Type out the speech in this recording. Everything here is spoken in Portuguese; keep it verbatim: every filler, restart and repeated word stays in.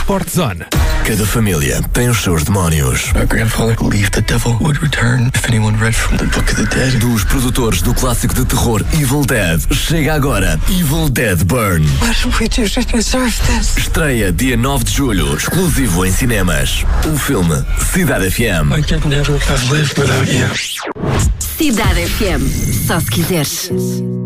Sport Zone. Cada família tem os seus demónios. My grandfather believed the devil would return if anyone read from the Book of the Dead. Dos produtores do clássico de terror Evil Dead, chega agora Evil Dead Burn. What did we do to deserve this? Estreia dia nove de julho, exclusivo em cinemas. O filme Cidade F M. I could never have lived without you. Cidade F M, só se quiseres.